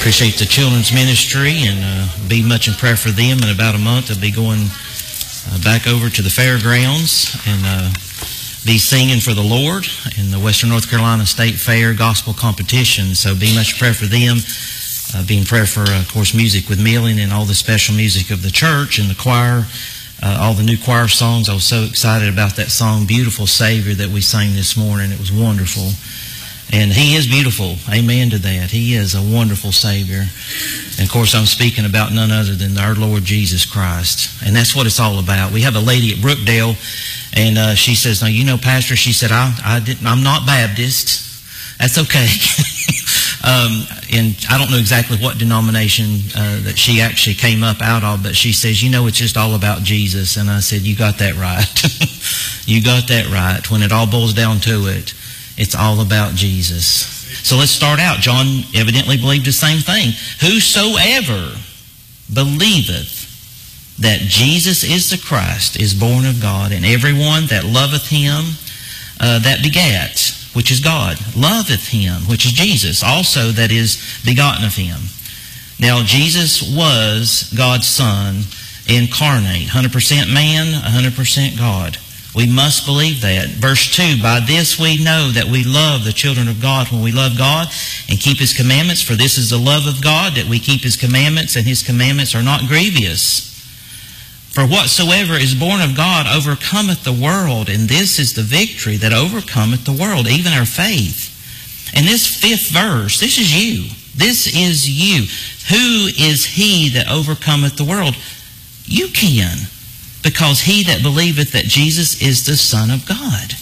Appreciate the children's ministry and be much in prayer for them. In about a month, I'll be going back over to the fairgrounds and be singing for the Lord in the Western North Carolina State Fair Gospel Competition. So be much in prayer for them. Be in prayer for, of course, music with Milling and all the special music of the church and the choir. All the new choir songs. I was so excited about that song, Beautiful Savior, that we sang this morning. It was wonderful. And He is beautiful. Amen to that. He is a wonderful Savior. And of course, I'm speaking about none other than our Lord Jesus Christ. And that's what it's all about. We have a lady at Brookdale, and she says, now, you know, Pastor, she said, I'm not Baptist. That's okay. And I don't know exactly what denomination that she actually came up out of, but she says, you know, it's just all about Jesus. And I said, you got that right. You got that right. When it all boils down to it, it's all about Jesus. So let's start out. John evidently believed the same thing. Whosoever believeth that Jesus is the Christ is born of God, and everyone that loveth Him that begat, which is God, loveth Him, which is Jesus, also that is begotten of Him. Now, Jesus was God's Son incarnate, 100% man, 100% God. We must believe that. Verse 2, by this we know that we love the children of God when we love God and keep His commandments. For this is the love of God, that we keep His commandments, and His commandments are not grievous. For whatsoever is born of God overcometh the world, and this is the victory that overcometh the world, even our faith. And this fifth verse, this is you. This is you. Who is he that overcometh the world? You can. Because he that believeth that Jesus is the Son of God.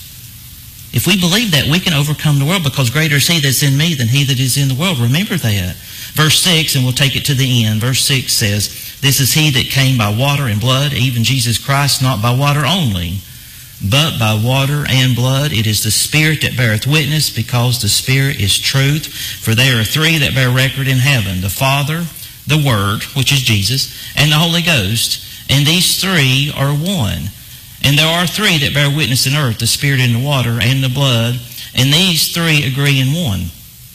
If we believe that, we can overcome the world, because greater is He that's in me than he that is in the world. Remember that. Verse 6, and we'll take it to the end. Verse 6 says, this is He that came by water and blood, even Jesus Christ, not by water only, but by water and blood. It is the Spirit that beareth witness, because the Spirit is truth. For there are three that bear record in heaven, the Father, the Word, which is Jesus, and the Holy Ghost. And these three are one. And there are three that bear witness in earth, the Spirit and the water and the blood. And these three agree in one.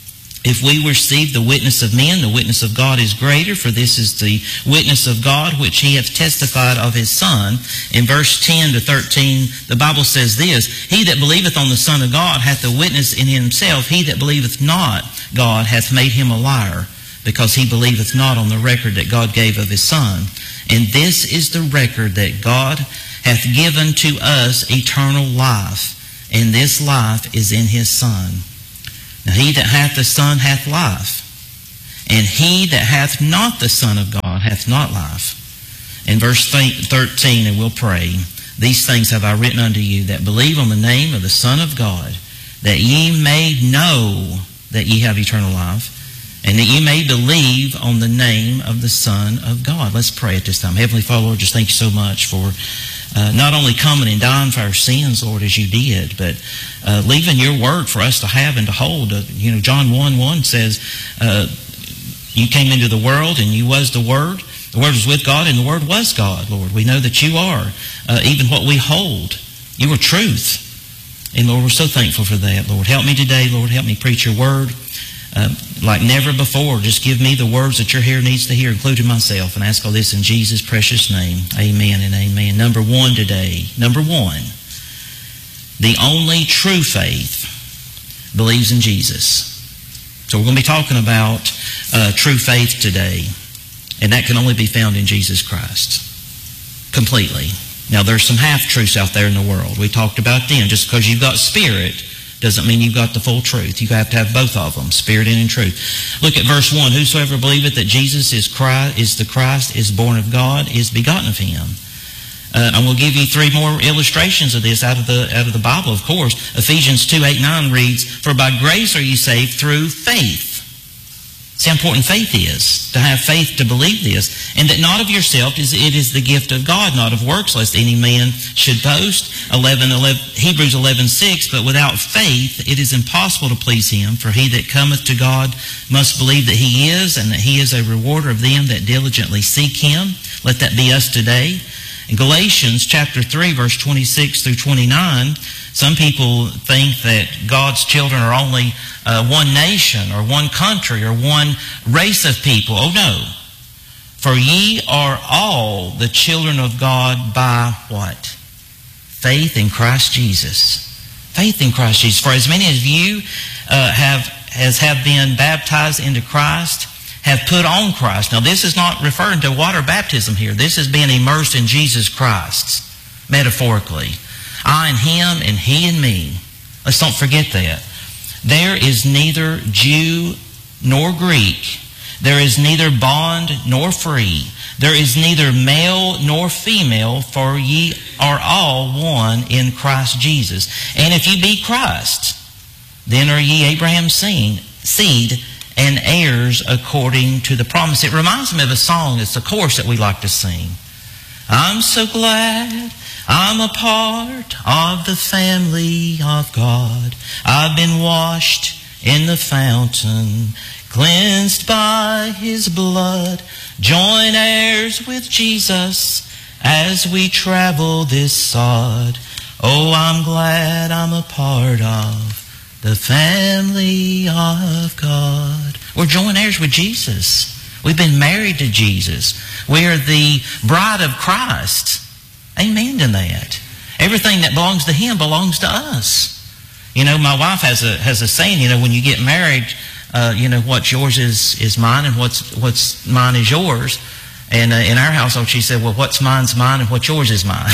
If we receive the witness of men, the witness of God is greater, for this is the witness of God which He hath testified of His Son. In verse 10 to 13, the Bible says this, he that believeth on the Son of God hath a witness in himself. He that believeth not God hath made him a liar, because he believeth not on the record that God gave of His Son. And this is the record, that God hath given to us eternal life, and this life is in His Son. Now he that hath the Son hath life, and he that hath not the Son of God hath not life. In verse 13, and we'll pray, these things have I written unto you that believe on the name of the Son of God, that ye may know that ye have eternal life, and that ye may believe on the name of the Son of God. Let's pray at this time. Heavenly Father, Lord, just thank you so much for not only coming and dying for our sins, Lord, as you did, but leaving your word for us to have and to hold. John 1:1 says, you came into the world and you was the Word. The Word was with God and the Word was God, Lord. We know that you are. Even what we hold, you are truth. And Lord, we're so thankful for that, Lord. Help me today, Lord. Help me preach your word like never before. Just give me the words that your hearer needs to hear, including myself. And I ask all this in Jesus' precious name. Amen and amen. Number one today. Number one. The only true faith believes in Jesus. So we're going to be talking about true faith today. And that can only be found in Jesus Christ. Completely. Now there's some half-truths out there in the world. We talked about them. Just because you've got Spirit doesn't mean you've got the full truth. You have to have both of them, Spirit and in truth. Look at verse 1. Whosoever believeth that Jesus is the Christ, is born of God, is begotten of Him. And we'll give you three more illustrations of this out of the Bible, of course. Ephesians 2:8-9 reads, for by grace are you saved through faith. See how important faith is, to have faith to believe this. And that not of yourself, it is the gift of God, not of works, lest any man should boast. Hebrews 11:6, but without faith it is impossible to please Him. For he that cometh to God must believe that He is, and that He is a rewarder of them that diligently seek Him. Let that be us today. In Galatians chapter 3, verse 26 through 29 Some people think that God's children are only one nation or one country or one race of people. Oh no. For ye are all the children of God by what? Faith in Christ Jesus. Faith in Christ Jesus. For as many of you have been baptized into Christ, have put on Christ. Now this is not referring to water baptism here. This is being immersed in Jesus Christ, metaphorically. I in Him and He in me. Let's don't forget that. There is neither Jew nor Greek. There is neither bond nor free. There is neither male nor female, for ye are all one in Christ Jesus. And if ye be Christ, then are ye Abraham's seed and heirs according to the promise. It reminds me of a song. It's a chorus that we like to sing. I'm so glad I'm a part of the family of God. I've been washed in the fountain, cleansed by His blood, joint heirs with Jesus as we travel this sod. Oh, I'm glad I'm a part of the family of God. We're joint heirs with Jesus. We've been married to Jesus. We are the bride of Christ. Amen to that. Everything that belongs to Him belongs to us. You know, my wife has a saying, you know, when you get married, you know, what's yours is mine and what's mine is yours. And in our household, she said, well, what's mine's mine and what's yours is mine.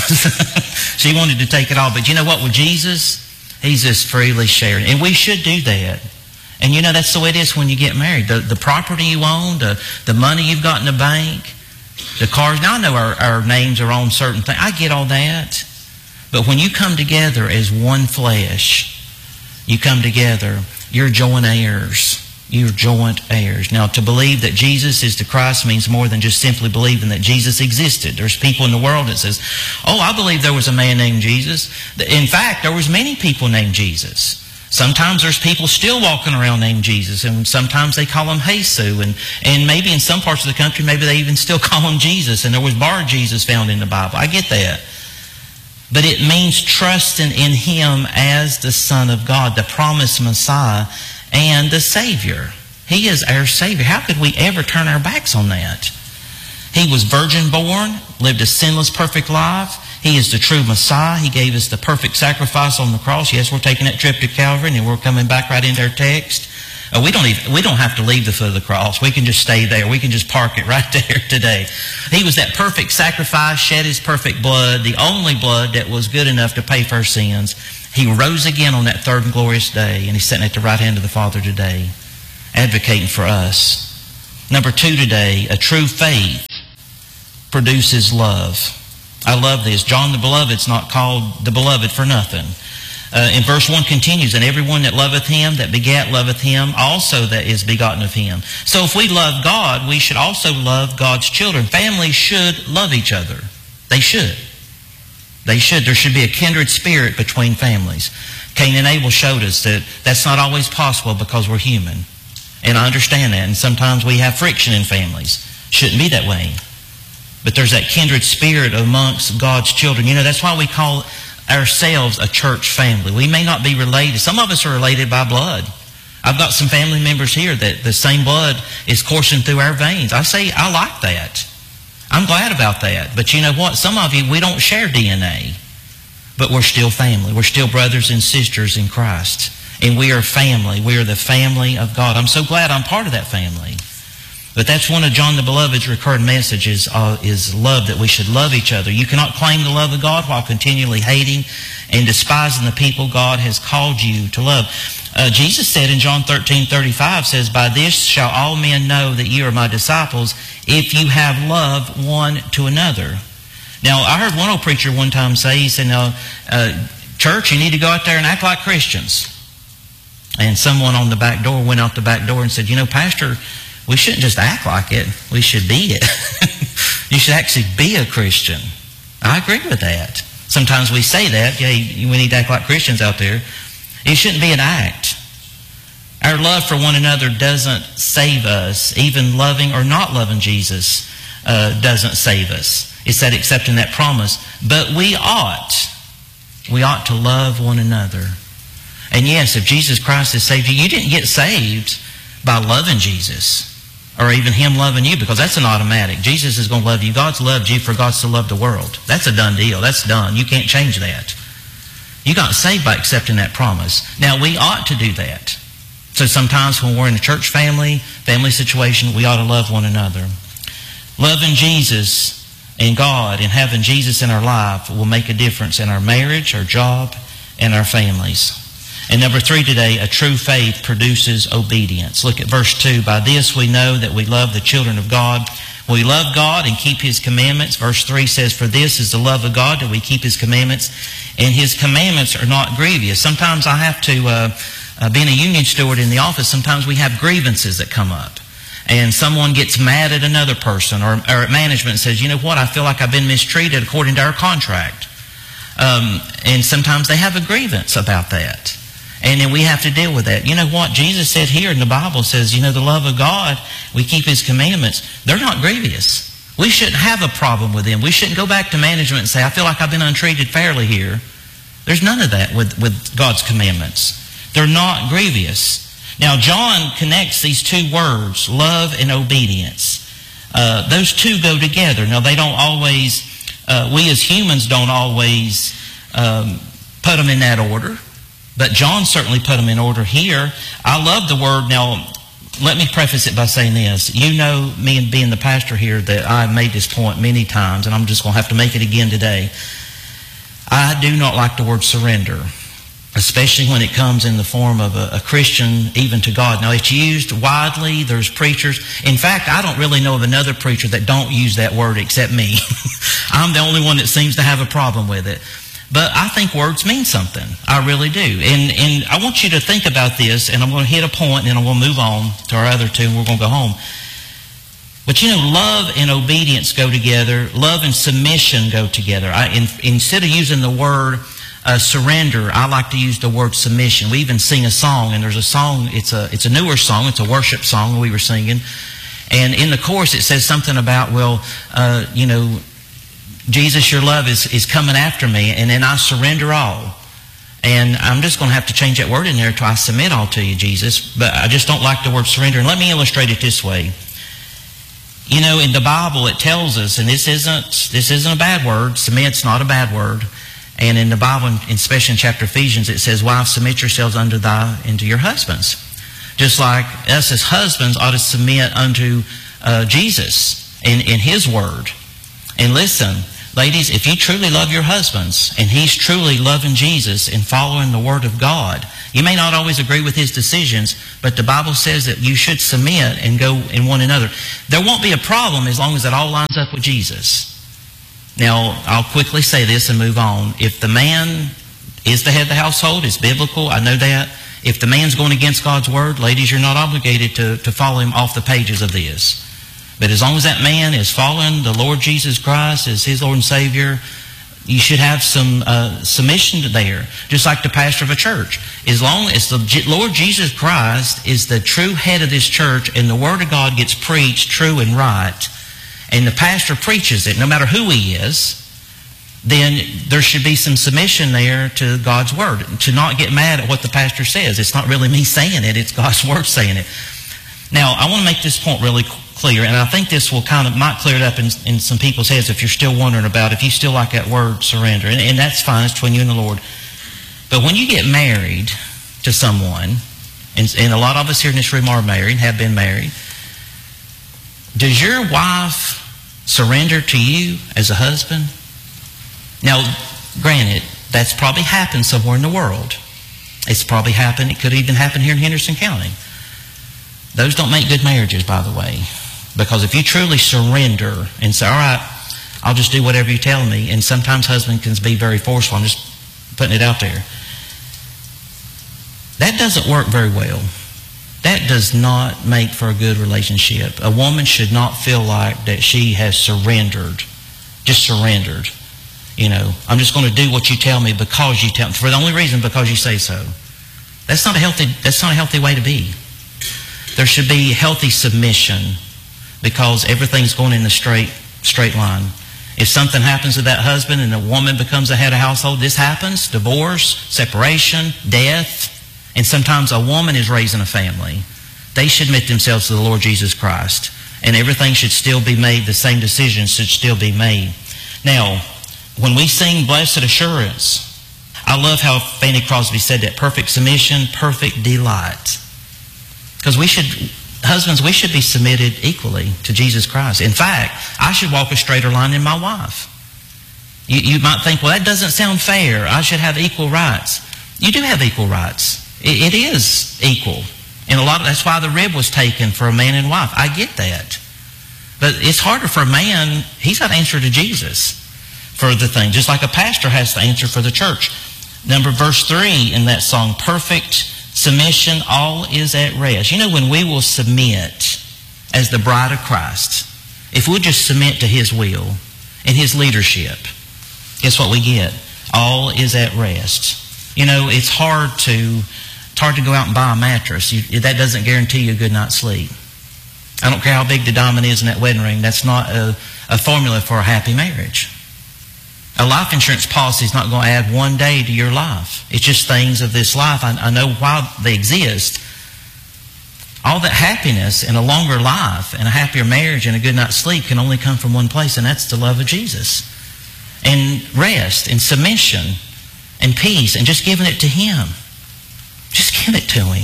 She wanted to take it all. But you know what? With Jesus, He's just freely sharing. And we should do that. And you know, that's the way it is when you get married. The property you own, the money you've got in the bank, the cars. Now, I know our names are on certain things. I get all that. But when you come together as one flesh, you come together, you're joint heirs. You're joint heirs. Now, to believe that Jesus is the Christ means more than just simply believing that Jesus existed. There's people in the world that says, oh, I believe there was a man named Jesus. In fact, there was many people named Jesus. Sometimes there's people still walking around named Jesus, and sometimes they call him Jesus, and maybe in some parts of the country, maybe they even still call him Jesus, and there was Bar Jesus found in the Bible. I get that. But it means trusting in Him as the Son of God, the promised Messiah, and the Savior. He is our Savior. How could we ever turn our backs on that? He was virgin born, lived a sinless, perfect life. He is the true Messiah. He gave us the perfect sacrifice on the cross. Yes, we're taking that trip to Calvary, and then we're coming back right into our text. We don't have to leave the foot of the cross. We can just stay there. We can just park it right there today. He was that perfect sacrifice, shed His perfect blood, the only blood that was good enough to pay for our sins. He rose again on that third and glorious day, and He's sitting at the right hand of the Father today, advocating for us. Number 2 today, a true faith produces love. I love this. John the Beloved's not called the Beloved for nothing. In verse 1 continues, and everyone that loveth Him, that begat, loveth Him also that is begotten of Him. So if we love God, we should also love God's children. Families should love each other. They should. They should. There should be a kindred spirit between families. Cain and Abel showed us that that's not always possible because we're human. And I understand that. And sometimes we have friction in families. Shouldn't be that way. But there's that kindred spirit amongst God's children. You know, that's why we call ourselves a church family. We may not be related. Some of us are related by blood. I've got some family members here that the same blood is coursing through our veins. I say, I like that. I'm glad about that. But you know what? Some of you, we don't share DNA. But we're still family. We're still brothers and sisters in Christ. And we are family. We are the family of God. I'm so glad I'm part of that family. But that's one of John the Beloved's recurring messages is love, that we should love each other. You cannot claim the love of God while continually hating and despising the people God has called you to love. Jesus said in John 13:35, says, by this shall all men know that you are my disciples, if you have love one to another. Now, I heard one old preacher one time say, he said, now, church, you need to go out there and act like Christians. And someone on the back door went out the back door and said, you know, Pastor, we shouldn't just act like it. We should be it. You should actually be a Christian. I agree with that. Sometimes we say that. Yeah, we need to act like Christians out there. It shouldn't be an act. Our love for one another doesn't save us. Even loving or not loving Jesus doesn't save us. It's that accepting that promise. But we ought we ought to love one another. And yes, if Jesus Christ has saved you, you didn't get saved by loving Jesus or even Him loving you, because that's an automatic. Jesus is going to love you. God's loved you for God so loved the world. That's a done deal. That's done. You can't change that. You got saved by accepting that promise. Now, we ought to do that. So sometimes when we're in a church family situation, we ought to love one another. Loving Jesus and God and having Jesus in our life will make a difference in our marriage, our job, and our families. And number 3 today, a true faith produces obedience. Look at verse 2. By this we know that we love the children of God. We love God and keep His commandments. Verse 3 says, for this is the love of God, that we keep His commandments. And His commandments are not grievous. Sometimes I have to, being a union steward in the office, sometimes we have grievances that come up. And someone gets mad at another person or at management and says, you know what, I feel like I've been mistreated according to our contract. And sometimes they have a grievance about that. And then we have to deal with that. You know what? Jesus said here in the Bible, says, you know, the love of God, we keep His commandments. They're not grievous. We shouldn't have a problem with them. We shouldn't go back to management and say, I feel like I've been untreated fairly here. There's none of that with God's commandments. They're not grievous. Now, John connects these two words, love and obedience. Those two go together. Now, they don't always, we as humans don't always put them in that order. But John certainly put them in order here. I love the word. Now, let me preface it by saying this. You know, me and being the pastor here, that I've made this point many times, and I'm just going to have to make it again today. I do not like the word surrender, especially when it comes in the form of a Christian, even to God. Now, it's used widely. There's preachers. In fact, I don't really know of another preacher that don't use that word except me. I'm the only one that seems to have a problem with it. But I think words mean something. I really do. And I want you to think about this, and I'm going to hit a point, and then I'm going to move on to our other two, and we're going to go home. But you know, love and obedience go together. Love and submission go together. Instead of using the word surrender, I like to use the word submission. We even sing a song, and there's a song, it's a newer song, it's a worship song we were singing. And in the chorus it says something about, well, you know, Jesus, your love is coming after me, and then I surrender all. And I'm just going to have to change that word in there to I submit all to you, Jesus. But I just don't like the word surrender. And let me illustrate it this way. You know, in the Bible it tells us, and this isn't a bad word. Submit's not a bad word. And in the Bible, especially in chapter Ephesians, it says, wives, submit yourselves unto your husbands. Just like us as husbands ought to submit unto Jesus in His word. And listen, ladies, if you truly love your husbands and he's truly loving Jesus and following the Word of God, you may not always agree with his decisions, but the Bible says that you should submit and go in one another. There won't be a problem as long as it all lines up with Jesus. Now, I'll quickly say this and move on. If the man is the head of the household, it's biblical, I know that. If the man's going against God's Word, ladies, you're not obligated to follow him off the pages of this. But as long as that man is following the Lord Jesus Christ as his Lord and Savior, you should have some submission there, just like the pastor of a church. As long as the Lord Jesus Christ is the true head of this church and the Word of God gets preached true and right, and the pastor preaches it, no matter who he is, then there should be some submission there to God's Word. To not get mad at what the pastor says. It's not really me saying it, it's God's Word saying it. Now, I want to make this point really clear, and I think this will might clear it up in some people's heads if you're still wondering about, if you still like that word surrender. And that's fine, it's between you and the Lord. But when you get married to someone, and a lot of us here in this room are married, have been married, does your wife surrender to you as a husband? Now, granted, that's probably happened somewhere in the world. It's probably happened, it could even happen here in Henderson County. Those don't make good marriages, by the way. Because if you truly surrender and say, all right, I'll just do whatever you tell me, and sometimes husband can be very forceful, I'm just putting it out there. That doesn't work very well. That does not make for a good relationship. A woman should not feel like that she has surrendered, just surrendered. You know, I'm just going to do what you tell me because you tell me, for the only reason because you say so. That's not a healthy way to be. There should be healthy submission because everything's going in the straight line. If something happens to that husband and a woman becomes the head of household, this happens: divorce, separation, death. And sometimes a woman is raising a family. They should submit themselves to the Lord Jesus Christ. And everything should still be made, the same decisions should still be made. Now, when we sing Blessed Assurance, I love how Fanny Crosby said that: perfect submission, perfect delight. Because husbands, we should be submitted equally to Jesus Christ. In fact, I should walk a straighter line than my wife. You might think, well, that doesn't sound fair. I should have equal rights. You do have equal rights. It is equal. And that's why the rib was taken for a man and wife. I get that. But it's harder for a man. He's got to answer to Jesus for the thing, just like a pastor has to answer for the church. Verse 3 in that song, perfect submission, all is at rest. You know, when we will submit as the bride of Christ, if we'll just submit to His will and His leadership, guess what we get? All is at rest. You know, it's hard to go out and buy a mattress. That doesn't guarantee you a good night's sleep. I don't care how big the diamond is in that wedding ring. That's not a formula for a happy marriage. A life insurance policy is not going to add one day to your life. It's just things of this life. I know why they exist. All that happiness and a longer life and a happier marriage and a good night's sleep can only come from one place, and that's the love of Jesus. And rest and submission and peace and just giving it to Him. Just give it to Him.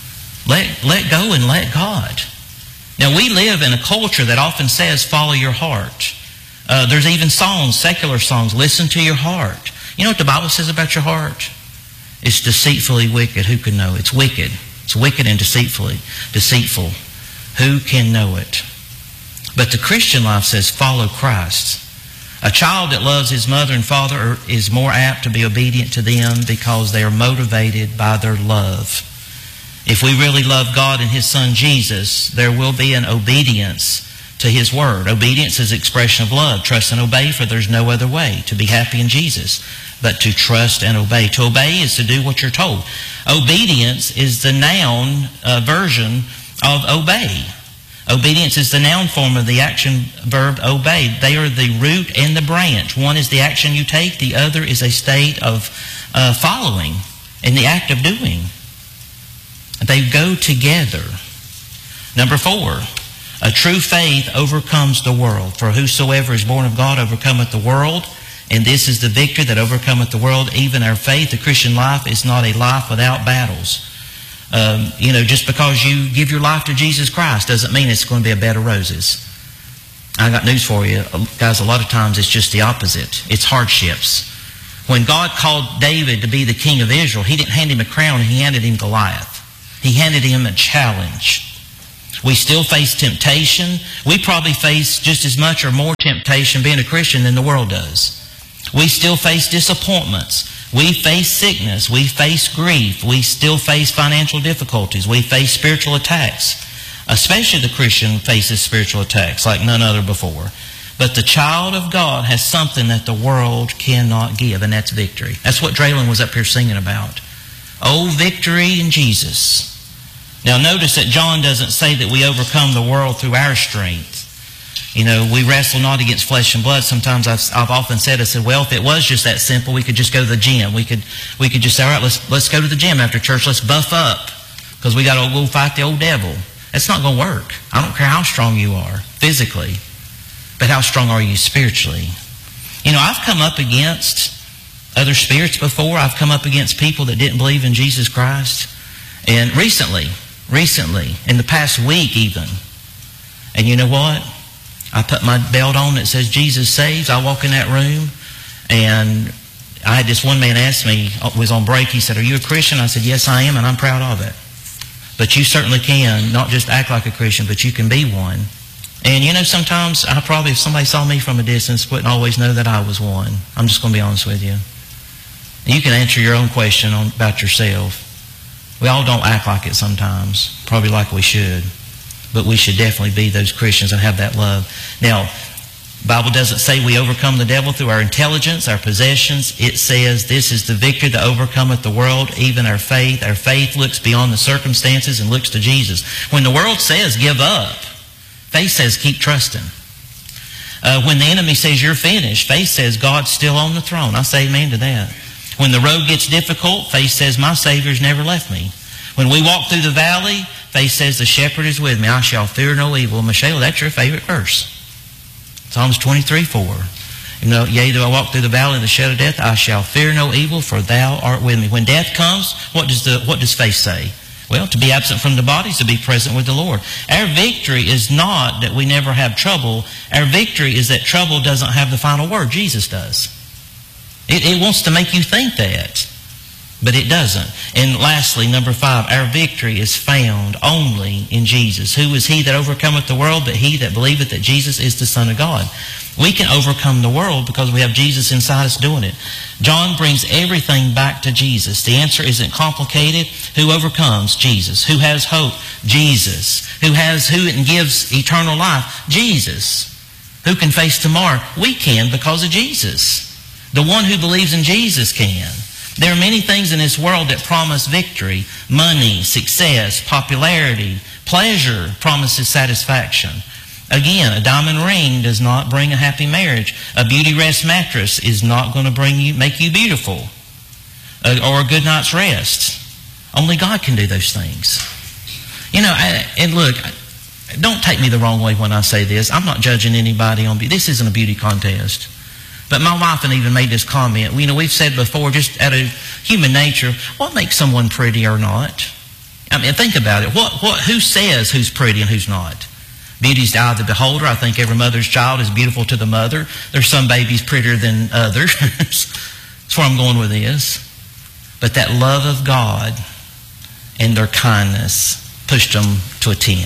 Let go and let God. Now, we live in a culture that often says, follow your heart. There's even songs, secular songs, listen to your heart. You know what the Bible says about your heart? It's deceitfully wicked. Who can know? It's wicked. It's wicked and deceitful. Who can know it? But the Christian life says, follow Christ. A child that loves his mother and father is more apt to be obedient to them because they are motivated by their love. If we really love God and His Son Jesus, there will be an obedience to His Word. Obedience is expression of love. Trust and obey, for there's no other way to be happy in Jesus but to trust and obey. To obey is to do what you're told. Obedience is the noun version of obey. Obedience is the noun form of the action verb obey. They are the root and the branch. One is the action you take. The other is a state of following and the act of doing. They go together. Number 4, a true faith overcomes the world. For whosoever is born of God overcometh the world. And this is the victory that overcometh the world, even our faith. The Christian life is not a life without battles. Just because you give your life to Jesus Christ doesn't mean it's going to be a bed of roses. I got news for you, guys. A lot of times it's just the opposite. It's hardships. When God called David to be the king of Israel, He didn't hand him a crown. He handed him Goliath. He handed him a challenge. We still face temptation. We probably face just as much or more temptation being a Christian than the world does. We still face disappointments. We face sickness. We face grief. We still face financial difficulties. We face spiritual attacks. Especially the Christian faces spiritual attacks like none other before. But the child of God has something that the world cannot give, and that's victory. That's what Draylen was up here singing about. Oh, victory in Jesus. Now notice that John doesn't say that we overcome the world through our strength. You know, we wrestle not against flesh and blood. Sometimes I've often said, well, if it was just that simple, we could just go to the gym. We could just say, all right, let's go to the gym after church. Let's buff up because we got to go fight the old devil. That's not going to work. I don't care how strong you are physically, but how strong are you spiritually? You know, I've come up against other spirits before. I've come up against people that didn't believe in Jesus Christ. And recently, in the past week even, and you know what? I put my belt on that says Jesus saves. I walk in that room, and I had this one man ask me, was on break, he said, are you a Christian? I said, yes, I am, and I'm proud of it. But you certainly can, not just act like a Christian, but you can be one. And you know, sometimes I probably, if somebody saw me from a distance, wouldn't always know that I was one. I'm just going to be honest with you. You can answer your own question about yourself. We all don't act like it sometimes, probably like we should. But we should definitely be those Christians and have that love. Now, the Bible doesn't say we overcome the devil through our intelligence, our possessions. It says this is the victory that overcometh the world, even our faith. Our faith looks beyond the circumstances and looks to Jesus. When the world says give up, faith says keep trusting. When the enemy says you're finished, faith says God's still on the throne. I say amen to that. When the road gets difficult, faith says my Savior's never left me. When we walk through the valley, faith says the shepherd is with me. I shall fear no evil. Michelle, that's your favorite verse. Psalms 23:4. You know, yea, though I walk through the valley of the shadow of death, I shall fear no evil, for thou art with me. When death comes, what does faith say? Well, to be absent from the body is to be present with the Lord. Our victory is not that we never have trouble. Our victory is that trouble doesn't have the final word. Jesus does. It wants to make you think that, but it doesn't. And lastly, number 5, our victory is found only in Jesus. Who is he that overcometh the world but he that believeth that Jesus is the Son of God? We can overcome the world because we have Jesus inside us doing it. John brings everything back to Jesus. The answer isn't complicated. Who overcomes? Jesus. Who has hope? Jesus. Who gives eternal life? Jesus. Who can face tomorrow? We can because of Jesus. The one who believes in Jesus can. There are many things in this world that promise victory. Money, success, popularity, pleasure promises satisfaction. Again, a diamond ring does not bring a happy marriage. A Beauty Rest mattress is not going to make you beautiful. Or a good night's rest. Only God can do those things. You know, and look, don't take me the wrong way when I say this. I'm not judging anybody on beauty. This isn't a beauty contest. But my wife and even made this comment. You know, we've said before, just out of human nature, what makes someone pretty or not? I mean, think about it. Who says who's pretty and who's not? Beauty's the eye of the beholder. I think every mother's child is beautiful to the mother. There's some babies prettier than others. That's where I'm going with this. But that love of God and their kindness pushed them to a 10.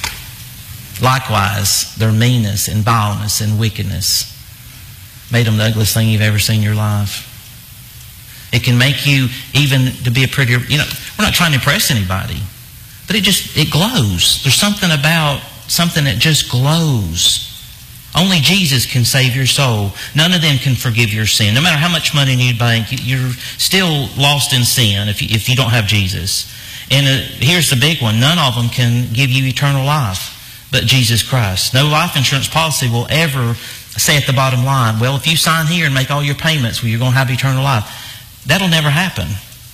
Likewise, their meanness and vileness and wickedness made them the ugliest thing you've ever seen in your life. It can make you even to be a prettier, you know, we're not trying to impress anybody, but it glows. There's something about something that just glows. Only Jesus can save your soul. None of them can forgive your sin. No matter how much money you bank, you're still lost in sin if you don't have Jesus. And here's the big one. None of them can give you eternal life but Jesus Christ. No life insurance policy will ever say at the bottom line, well, if you sign here and make all your payments, well, you're going to have eternal life. That'll never happen.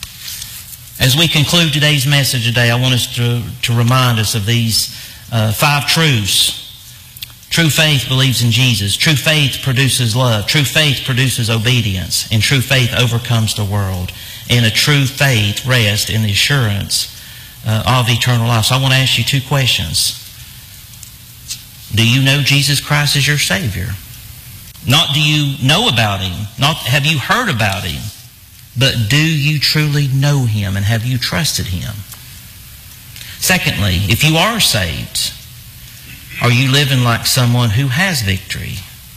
As we conclude today's message today, I want us to remind us of these 5 truths. True faith believes in Jesus. True faith produces love. True faith produces obedience. And true faith overcomes the world. And a true faith rests in the assurance of eternal life. So I want to ask you 2 questions. Do you know Jesus Christ as your Savior? Not do you know about Him, not have you heard about Him, but do you truly know Him and have you trusted Him? Secondly, if you are saved, are you living like someone who has victory?